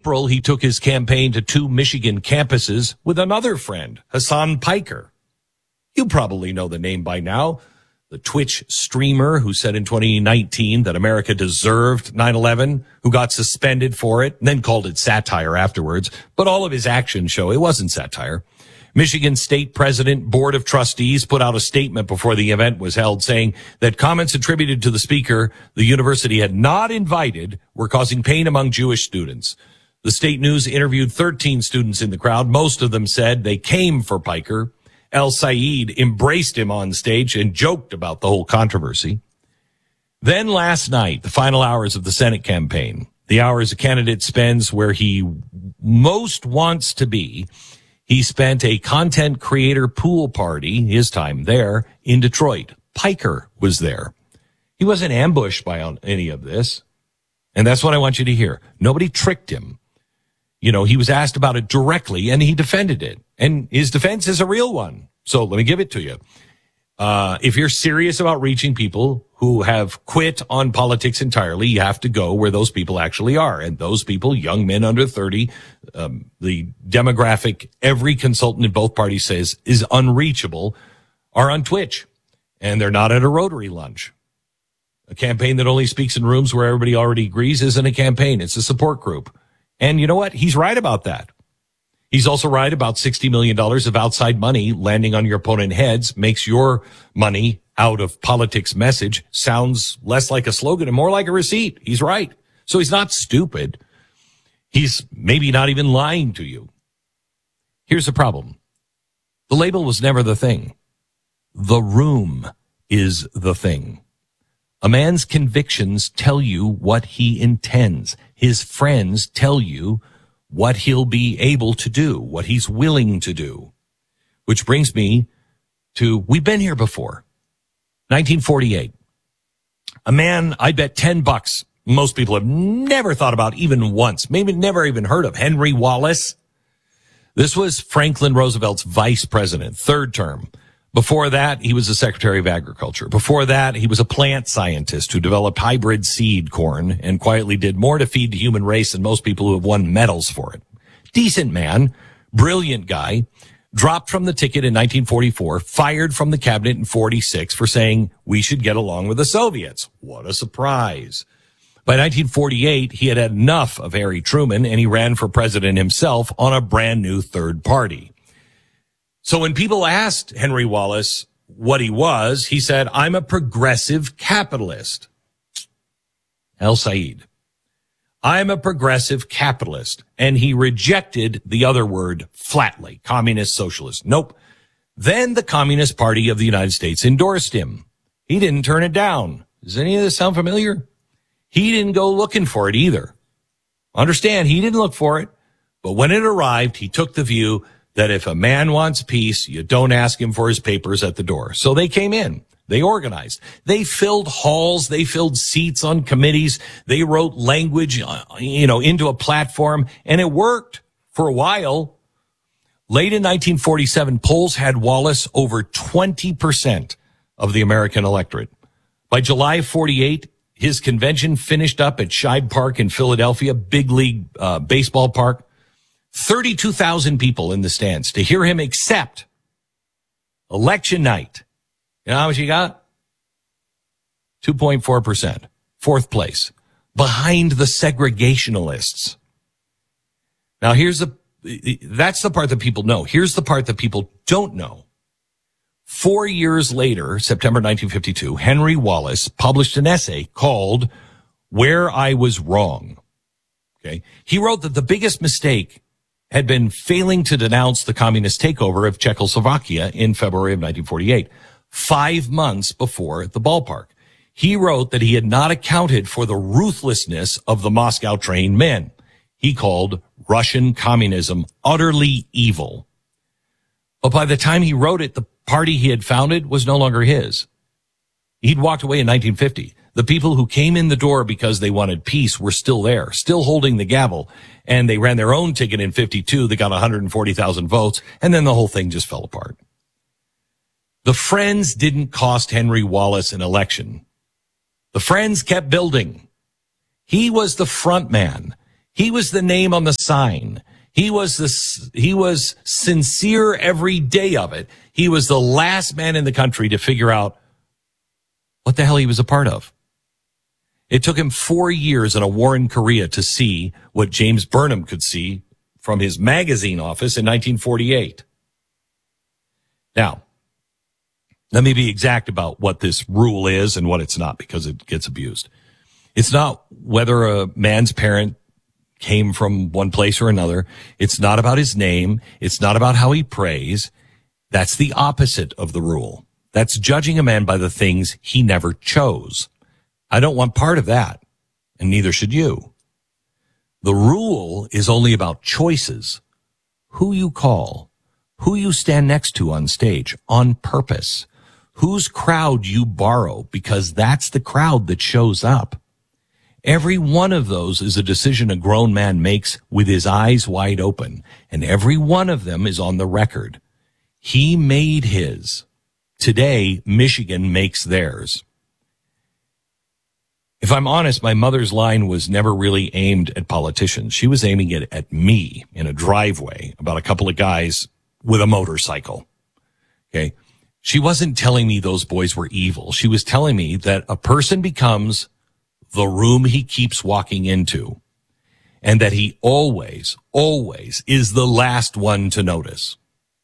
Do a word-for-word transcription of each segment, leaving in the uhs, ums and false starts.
April, he took his campaign to two Michigan campuses with another friend, Hassan Piker. You probably know the name by now. The Twitch streamer who said in twenty nineteen that America deserved nine eleven, who got suspended for it, and then called it satire afterwards. But all of his actions show it wasn't satire. Michigan State President Board of Trustees put out a statement before the event was held saying that comments attributed to the speaker the university had not invited were causing pain among Jewish students. The State News interviewed thirteen students in the crowd. Most of them said they came for Piker. El Said embraced him on stage and joked about the whole controversy. Then last night, the final hours of the Senate campaign, the hours a candidate spends where he most wants to be, he spent a content creator pool party, his time there, in Detroit. Piker was there. He wasn't ambushed by any of this. And that's what I want you to hear. Nobody tricked him. You know, he was asked about it directly, and he defended it. And his defense is a real one. So let me give it to you. Uh, if you're serious about reaching people who have quit on politics entirely, you have to go where those people actually are. And those people, young men under thirty, um, the demographic every consultant in both parties says is unreachable, are on Twitch. And they're not at a Rotary lunch. A campaign that only speaks in rooms where everybody already agrees isn't a campaign. It's a support group. And you know what? He's right about that. He's also right about sixty million dollars of outside money landing on your opponent's heads makes your money out of politics message sounds less like a slogan and more like a receipt. He's right. So he's not stupid. He's maybe not even lying to you. Here's the problem. The label was never the thing. The room is the thing. A man's convictions tell you what he intends. His friends tell you what he'll be able to do, what he's willing to do. Which brings me to, we've been here before. nineteen forty-eight. A man, I bet ten bucks, most people have never thought about even once, maybe never even heard of, Henry Wallace. This was Franklin Roosevelt's vice president, third term. Before that, he was the Secretary of Agriculture. Before that, he was a plant scientist who developed hybrid seed corn and quietly did more to feed the human race than most people who have won medals for it. Decent man, brilliant guy, dropped from the ticket in nineteen forty-four, fired from the cabinet in forty-six for saying we should get along with the Soviets. What a surprise. By nineteen forty-eight, he had had enough of Harry Truman, and he ran for president himself on a brand new third party. So when people asked Henry Wallace what he was, he said, I'm a progressive capitalist. El Said. I'm a progressive capitalist. And he rejected the other word flatly, communist socialist. Nope. Then the Communist Party of the United States endorsed him. He didn't turn it down. Does any of this sound familiar? He didn't go looking for it either. Understand, he didn't look for it. But when it arrived, he took the view that if a man wants peace, you don't ask him for his papers at the door. So they came in. They organized. They filled halls. They filled seats on committees. They wrote language, you know, into a platform, and it worked for a while. Late in nineteen forty-seven, polls had Wallace over twenty percent of the American electorate. By July forty-eight, his convention finished up at Shibe Park in Philadelphia, big league uh, baseball park. thirty-two thousand people in the stands to hear him accept election night. You know how much he got? two point four percent. Fourth place. Behind the segregationalists. Now here's the, that's the part that people know. Here's the part that people don't know. Four years later, September nineteen fifty-two, Henry Wallace published an essay called Where I Was Wrong. Okay. He wrote that the biggest mistake had been failing to denounce the communist takeover of Czechoslovakia in February of nineteen forty-eight, five months before the ballpark. He wrote that he had not accounted for the ruthlessness of the Moscow-trained men. He called Russian communism utterly evil. But by the time he wrote it, the party he had founded was no longer his. He'd walked away in nineteen fifty. The people who came in the door because they wanted peace were still there, still holding the gavel, and they ran their own ticket in fifty-two. They got one hundred forty thousand votes, and then the whole thing just fell apart. The Friends didn't cost Henry Wallace an election. The Friends kept building. He was the front man. He was the name on the sign. He was the, he was sincere every day of it. He was the last man in the country to figure out what the hell he was a part of. It took him four years in a war in Korea to see what James Burnham could see from his magazine office in nineteen forty-eight. Now, let me be exact about what this rule is and what it's not, because it gets abused. It's not whether a man's parent came from one place or another. It's not about his name. It's not about how he prays. That's the opposite of the rule. That's judging a man by the things he never chose. I don't want part of that, and neither should you. The rule is only about choices. Who you call, who you stand next to on stage on purpose, whose crowd you borrow, because that's the crowd that shows up. Every one of those is a decision a grown man makes with his eyes wide open, and every one of them is on the record. He made his. Today, Michigan makes theirs. If I'm honest, my mother's line was never really aimed at politicians. She was aiming it at me in a driveway about a couple of guys with a motorcycle. Okay. She wasn't telling me those boys were evil. She was telling me that a person becomes the room he keeps walking into, and that he always, always is the last one to notice.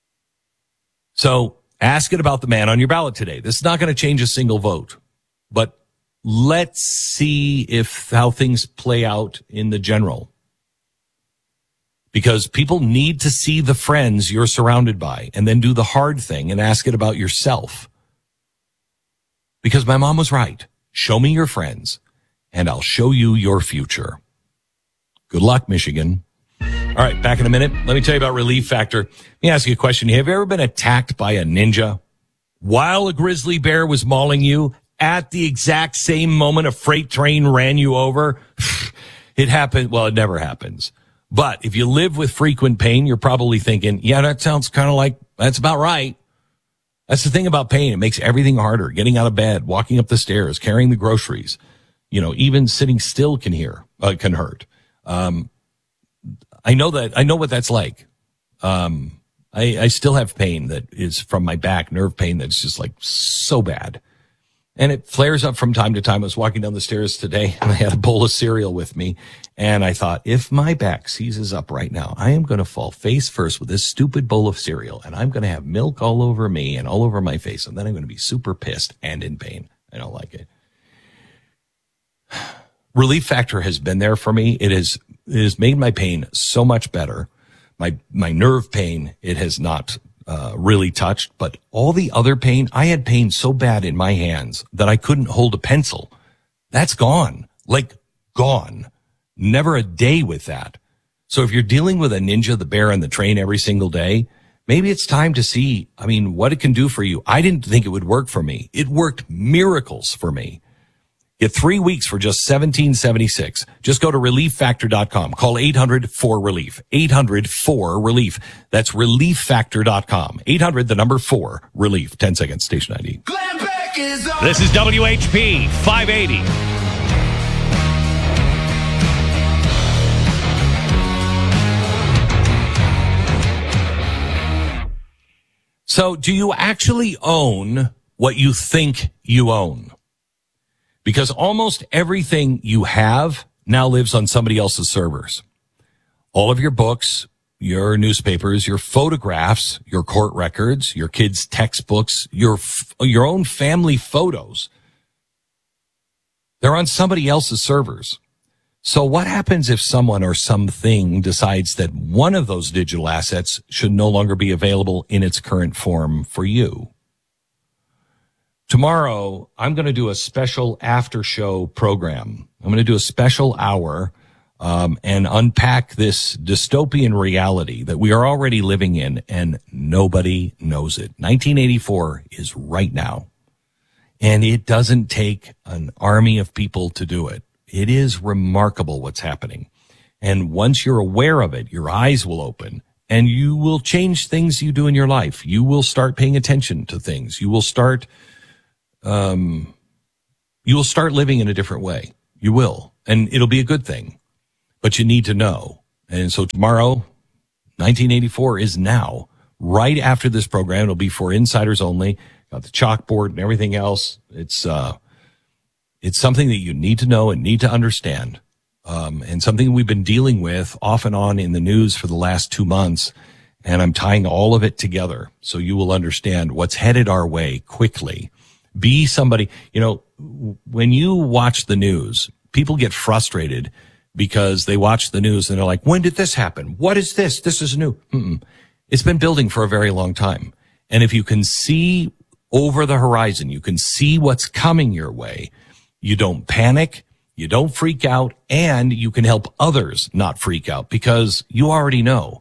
So ask it about the man on your ballot today. This is not going to change a single vote, but let's see if how things play out in the general. Because people need to see the friends you're surrounded by, and then do the hard thing and ask it about yourself. Because my mom was right. Show me your friends, and I'll show you your future. Good luck, Michigan. All right, back in a minute. Let me tell you about Relief Factor. Let me ask you a question. Have you ever been attacked by a ninja while a grizzly bear was mauling you? At the exact same moment a freight train ran you over? It happened. Well, it never happens. But if you live with frequent pain, you're probably thinking, yeah, that sounds kind of like, that's about right. That's the thing about pain. It makes everything harder. Getting out of bed, walking up the stairs, carrying the groceries. You know, even sitting still can hear, uh, can hurt. Um, I know that, I know what that's like. Um, I, I still have pain that is from my back, nerve pain that's just like so bad. And it flares up from time to time. I was walking down the stairs today and I had a bowl of cereal with me. And I thought, if my back seizes up right now, I am going to fall face first with this stupid bowl of cereal. And I'm going to have milk all over me and all over my face. And then I'm going to be super pissed and in pain. I don't like it. Relief Factor has been there for me. It has, it has made my pain so much better. My, my nerve pain, it has not Uh, really touched, but all the other pain, I had pain so bad in my hands that I couldn't hold a pencil. That's gone. Like, gone. Never a day with that. So if you're dealing with a ninja, the bear, and the train every single day, maybe it's time to see, I mean, what it can do for you. I didn't think it would work for me. It worked miracles for me. Get three weeks for just seventeen seventy-six. Just go to relief factor dot com. Call eight hundred four relief. eight hundred four relief. That's relief factor dot com. eight hundred, the number four, relief. ten seconds, station I D. Is this is W H P five eighty. So, do you actually own what you think you own? Because almost everything you have now lives on somebody else's servers. All of your books, your newspapers, your photographs, your court records, your kids' textbooks, your your own family photos. They're on somebody else's servers. So what happens if someone or something decides that one of those digital assets should no longer be available in its current form for you? Tomorrow, I'm going to do a special after show program. I'm going to do a special hour um, and unpack this dystopian reality that we are already living in, and nobody knows it. nineteen eighty-four is right now, and it doesn't take an army of people to do it. It is remarkable what's happening. And once you're aware of it, your eyes will open, and you will change things you do in your life. You will start paying attention to things. You will start... Um, you will start living in a different way. You will. And it'll be a good thing. but you need to know. And so tomorrow, nineteen eighty-four is now. Right after this program, it'll be for insiders only. Got the chalkboard and everything else. It's uh, it's something that you need to know and need to understand, um, and something we've been dealing with off and on in the news for the last two months. And I'm tying all of it together so you will understand what's headed our way quickly. Be somebody, you know, when you watch the news, people get frustrated because they watch the news and they're like, when did this happen? What is this? This is new. Mm-mm. It's been building for a very long time. And if you can see over the horizon, you can see what's coming your way, you don't panic, you don't freak out, and you can help others not freak out because you already know.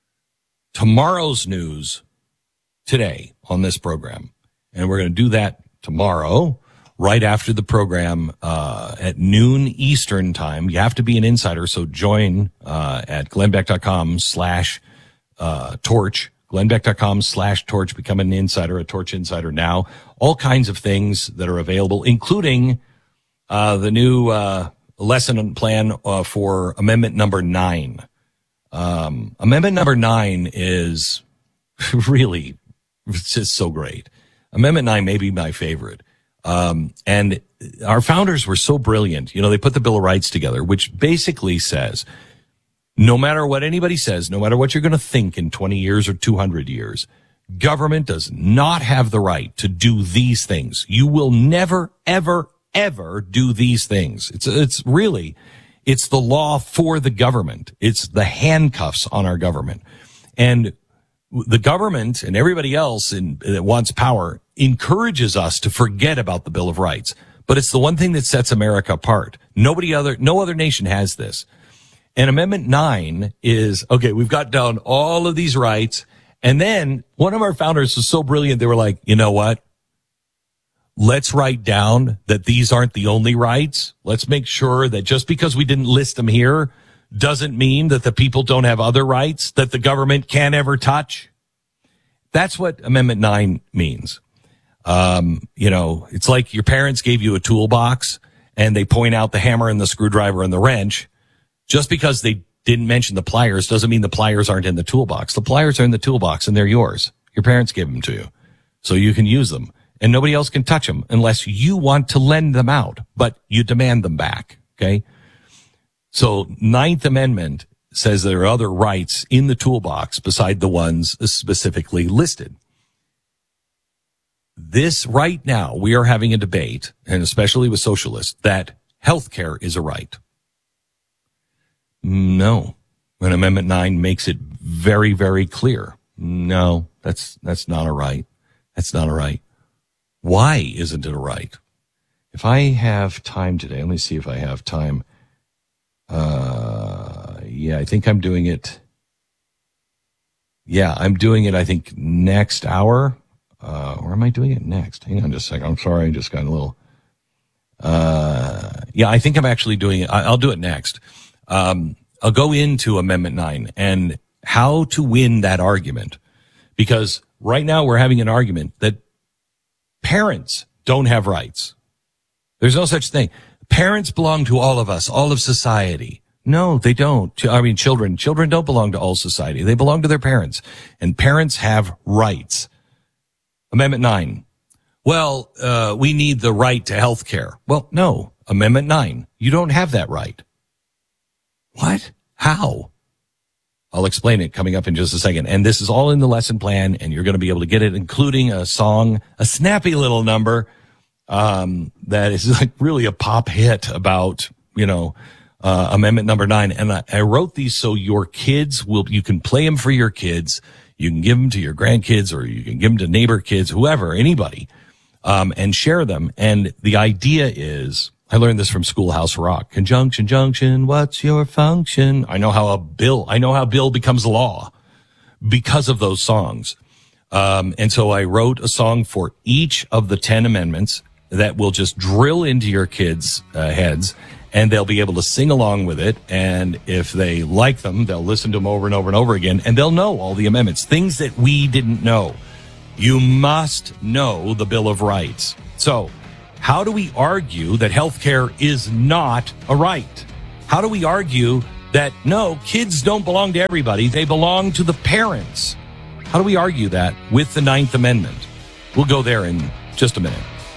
Tomorrow's news today on this program. And we're going to do that tomorrow, right after the program, uh, at noon Eastern time. You have to be an insider. So join, uh, at glennbeck.com slash, uh, torch, glennbeck.com slash torch, become an insider, a Torch Insider now. All kinds of things that are available, including, uh, the new, uh, lesson plan, uh, for amendment number nine. Um, amendment number nine is really, it's just so great. Amendment nine may be my favorite. Um, and our founders were so brilliant. You know, they put the Bill of Rights together, which basically says, no matter what anybody says, no matter what you're going to think in twenty years or two hundred years, government does not have the right to do these things. You will never, ever, ever do these things. It's, it's really, it's the law for the government. It's the handcuffs on our government. And the government and everybody else in, that wants power encourages us to forget about the Bill of Rights. But it's the one thing that sets America apart. Nobody other, no other nation has this. And Amendment nine is, okay, we've got down all of these rights. And then one of our founders was so brilliant. They were like, you know what? Let's write down that these aren't the only rights. Let's make sure that just because we didn't list them here doesn't mean that the people don't have other rights that the government can't ever touch. That's what Amendment nine means. Um, you know, it's like your parents gave you a toolbox and they point out the hammer and the screwdriver and the wrench. Just because they didn't mention the pliers doesn't mean the pliers aren't in the toolbox. The pliers are in the toolbox and they're yours. Your parents gave them to you so you can use them. And nobody else can touch them unless you want to lend them out, but you demand them back, okay? So Ninth Amendment says there are other rights in the toolbox beside the ones specifically listed. This right now, we are having a debate, and especially with socialists, that healthcare is a right. No. And Amendment nine makes it very, very clear. No, that's, that's not a right. That's not a right. Why isn't it a right? If I have time today, let me see if I have time. Uh, yeah, I think I'm doing it. Yeah, I'm doing it, I think, next hour. Uh, or am I doing it next? Hang on just a second. I'm sorry. I just got a little, uh, yeah, I think I'm actually doing it. I, I'll do it next. Um, I'll go into Amendment nine and how to win that argument, because right now we're having an argument that parents don't have rights. There's no such thing. Parents belong to all of us, all of society. No, they don't. I mean, children, children don't belong to all society. They belong to their parents, and parents have rights. Amendment nine. Well, uh, we need the right to health care. Well, no. Amendment nine. You don't have that right. What? How? I'll explain it coming up in just a second. And this is all in the lesson plan, and you're going to be able to get it, including a song, a snappy little number, um, that is like really a pop hit about, you know, uh, Amendment number nine. And I, I wrote these so your kids will, you can play them for your kids. You can give them to your grandkids, or you can give them to neighbor kids, whoever, anybody, um, and share them. And the idea is, I learned this from Schoolhouse Rock. Conjunction, junction, what's your function? I know how a bill, I know how bill becomes law because of those songs. Um, and so I wrote a song for each of the ten amendments that will just drill into your kids' uh, heads, and they'll be able to sing along with it. And if they like them, they'll listen to them over and over and over again, and they'll know all the amendments, things that we didn't know. You must know the Bill of Rights. So, how do we argue that healthcare is not a right? How do we argue that, no, kids don't belong to everybody. They belong to the parents. How do we argue that with the Ninth Amendment? We'll go there in just a minute.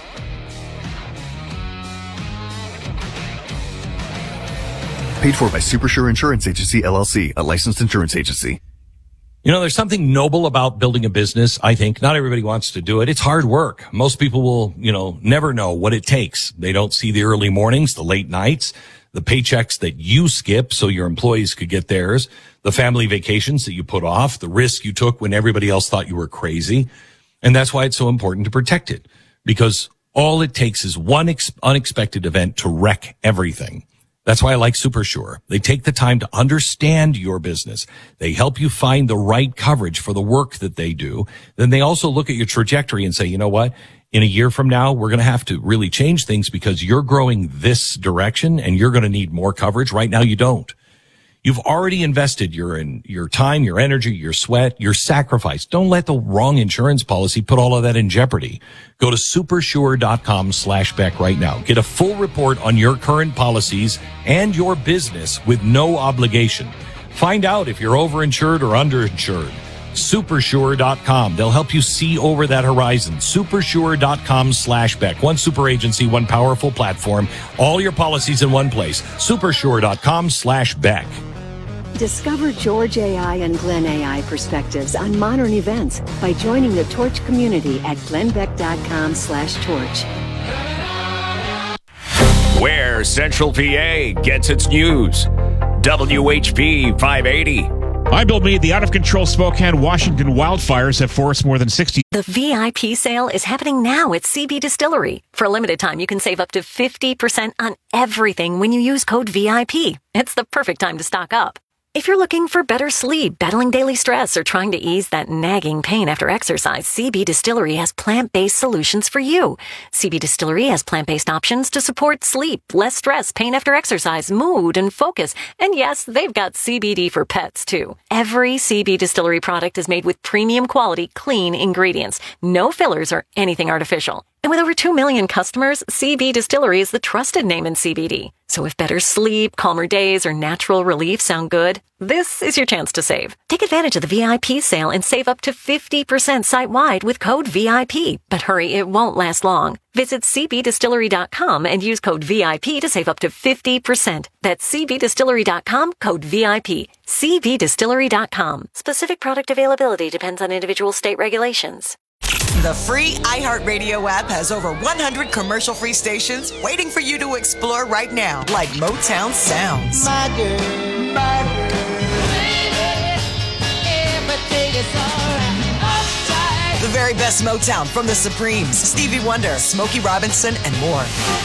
Paid for by Supersure Insurance Agency, L L C, a licensed insurance agency. You know, there's something noble about building a business, I think. Not everybody wants to do it. It's hard work. Most people will, you know, never know what it takes. They don't see the early mornings, the late nights, the paychecks that you skip so your employees could get theirs, the family vacations that you put off, the risk you took when everybody else thought you were crazy. And that's why it's so important to protect it, because all it takes is one ex- unexpected event to wreck everything. That's why I like Supersure. They take the time to understand your business. They help you find the right coverage for the work that they do. Then they also look at your trajectory and say, you know what? In a year from now, we're going to have to really change things because you're growing this direction and you're going to need more coverage. Right now, you don't. You've already invested your in your time, your energy, your sweat, your sacrifice. Don't let the wrong insurance policy put all of that in jeopardy. Go to supersure.com slash Beck right now. Get a full report on your current policies and your business with no obligation. Find out if you're overinsured or underinsured. Supersure dot com. They'll help you see over that horizon. Supersure.com slash Beck. One super agency, one powerful platform. All your policies in one place. Supersure.com slash Beck. Discover George A I and Glenn A I perspectives on modern events by joining the Torch community at glennbeck.com slash torch. Where Central P A gets its news. W H P five eighty. I'm Bill Meade. The out-of-control Spokane, Washington wildfires have forced more than sixty. The V I P sale is happening now at C B Distillery. For a limited time, you can save up to fifty percent on everything when you use code V I P. It's the perfect time to stock up. If you're looking for better sleep, battling daily stress, or trying to ease that nagging pain after exercise, C B Distillery has plant-based solutions for you. C B Distillery has plant-based options to support sleep, less stress, pain after exercise, mood, and focus. And yes, they've got C B D for pets, too. Every C B Distillery product is made with premium quality, clean ingredients. No fillers or anything artificial. And with over two million customers, C B Distillery is the trusted name in C B D. So if better sleep, calmer days, or natural relief sound good, this is your chance to save. Take advantage of the V I P sale and save up to fifty percent site-wide with code V I P. But hurry, it won't last long. Visit c b distillery dot com and use code V I P to save up to fifty percent. That's c b distillery dot com, code V I P. c b distillery dot com. Specific product availability depends on individual state regulations. The free iHeartRadio app has over one hundred commercial-free stations waiting for you to explore right now, like Motown Sounds. My girl, my girl, baby, everything is all right. The very best Motown from the Supremes, Stevie Wonder, Smokey Robinson, and more.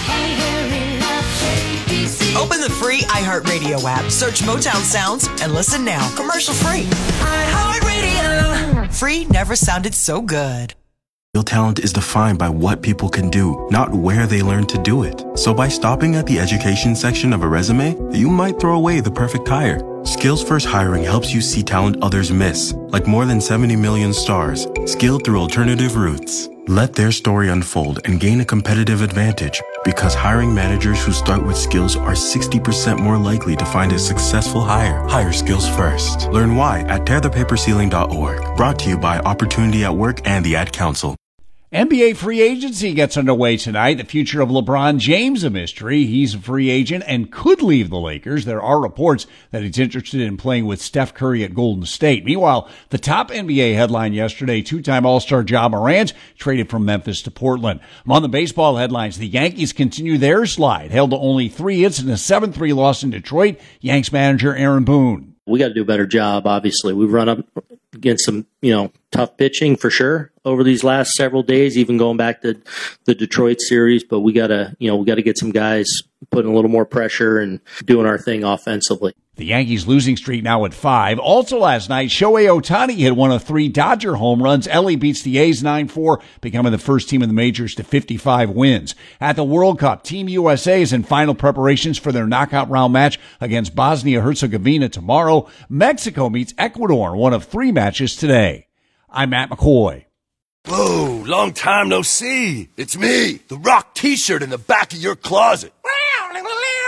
Open the free iHeartRadio app, search Motown Sounds, and listen now, commercial-free. iHeartRadio. Free never sounded so good. Real talent is defined by what people can do, not where they learn to do it. So by stopping at the education section of a resume, you might throw away the perfect hire. Skills First Hiring helps you see talent others miss, like more than seventy million stars, skilled through alternative routes. Let their story unfold and gain a competitive advantage, because hiring managers who start with skills are sixty percent more likely to find a successful hire. Hire skills first. Learn why at tear the paper ceiling dot org. Brought to you by Opportunity at Work and the Ad Council. N B A free agency gets underway tonight. The future of LeBron James a mystery. He's a free agent and could leave the Lakers. There are reports that he's interested in playing with Steph Curry at Golden State. Meanwhile, the top N B A headline yesterday, two-time All-Star Ja Morant traded from Memphis to Portland. Among the baseball headlines, the Yankees continue their slide, held to only three hits in a seven three loss in Detroit. Yanks manager Aaron Boone. We got to do a better job, obviously. We've run up against some, you know, tough pitching for sure over these last several days, even going back to the Detroit series. But we got to, you know, we got to get some guys putting a little more pressure and doing our thing offensively. The Yankees losing streak now at five. Also last night, Shohei Ohtani hit one of three Dodger home runs. L A beats the A's nine four, becoming the first team in the majors to fifty-five wins. At the World Cup, Team U S A is in final preparations for their knockout round match against Bosnia-Herzegovina tomorrow. Mexico meets Ecuador, one of three matches today. I'm Matt McCoy. Whoa, long time no see. It's me, the Rock t-shirt in the back of your closet.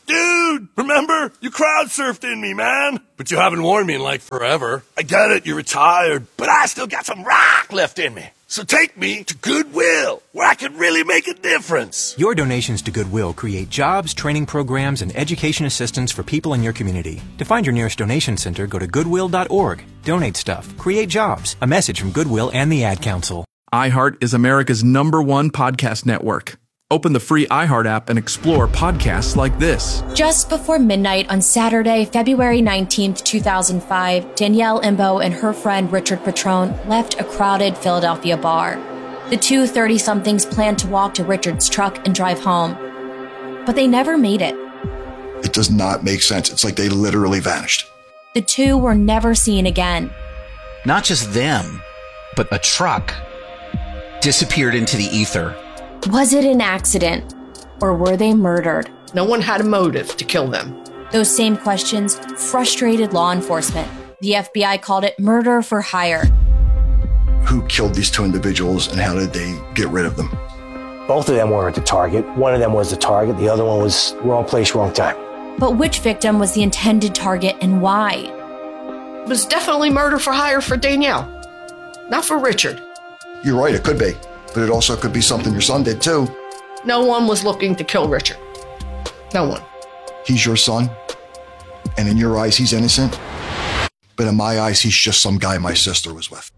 Dude, remember? You crowd surfed in me, man. But you haven't worn me in like forever. I get it, you're retired, but I still got some rock left in me. So take me to Goodwill, where I can really make a difference. Your donations to Goodwill create jobs, training programs, and education assistance for people in your community. To find your nearest donation center, go to goodwill dot org. Donate stuff. Create jobs. A message from Goodwill and the Ad Council. iHeart is America's number one podcast network. Open the free iHeart app and explore podcasts like this. Just before midnight on Saturday, February nineteenth, two thousand five, Danielle Imbo and her friend Richard Petrone left a crowded Philadelphia bar. The two thirty-somethings planned to walk to Richard's truck and drive home, but they never made it. It does not make sense. It's like they literally vanished. The two were never seen again. Not just them, but a truck disappeared into the ether. Was it an accident, or were they murdered? No one had a motive to kill them. Those same questions frustrated law enforcement. The F B I called it murder for hire. Who killed these two individuals and how did they get rid of them? Both of them weren't the target. One of them was the target. The other one was wrong place, wrong time. But which victim was the intended target and why? It was definitely murder for hire for Danielle, not for Richard. You're right, it could be. But it also could be something your son did too. No one was looking to kill Richard. No one. He's your son, and in your eyes, he's innocent. But in my eyes, he's just some guy my sister was with.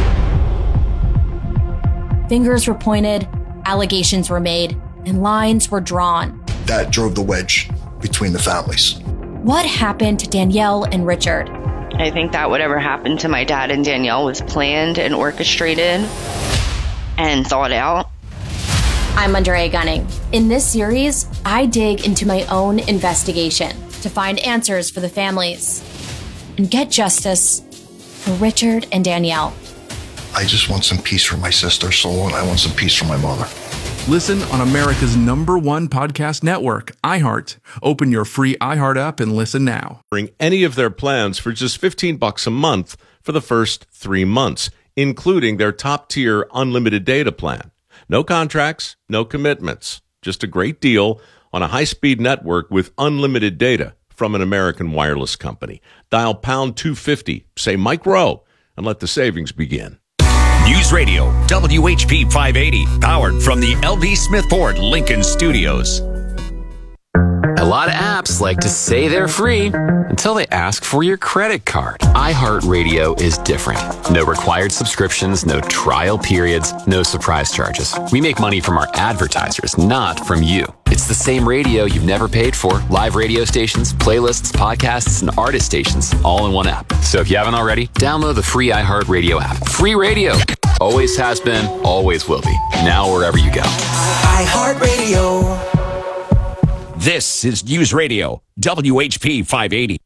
Fingers were pointed, allegations were made, and lines were drawn. That drove the wedge between the families. What happened to Danielle and Richard? I think that whatever happened to my dad and Danielle was planned and orchestrated and thought out. I'm Andrea Gunning. In this series, I dig into my own investigation to find answers for the families and get justice for Richard and Danielle. I just want some peace for my sister, Soul, and I want some peace for my mother. Listen on America's number one podcast network, iHeart. Open your free iHeart app and listen now. Bring any of their plans for just fifteen bucks a month for the first three months, including their top-tier unlimited data plan. No contracts, no commitments. Just a great deal on a high-speed network with unlimited data from an American wireless company. Dial pound two fifty, say Mike Rowe, and let the savings begin. News Radio, W H P five eighty, powered from the L V Smith Ford Lincoln Studios. A lot of apps like to say they're free until they ask for your credit card. iHeartRadio is different. No required subscriptions, no trial periods, no surprise charges. We make money from our advertisers, not from you. It's the same radio you've never paid for. Live radio stations, playlists, podcasts, and artist stations, all in one app. So if you haven't already, download the free iHeartRadio app. Free radio. Always has been, always will be. Now wherever you go. iHeartRadio. This is News Radio, W H P five eighty.